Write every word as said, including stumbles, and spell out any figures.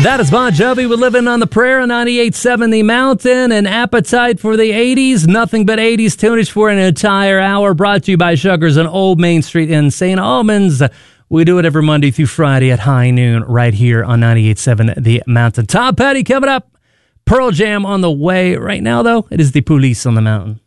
That is Bon Jovi with Living on the Prayer on ninety-eight point seven The Mountain. An appetite for the eighties. Nothing but eighties tunage for an entire hour. Brought to you by Shuckers on Old Main Street in Saint Albans. We do it every Monday through Friday at high noon right here on ninety-eight point seven The Mountain. Tom Petty coming up. Pearl Jam on the way. Right now, though, it is the Police on the Mountain.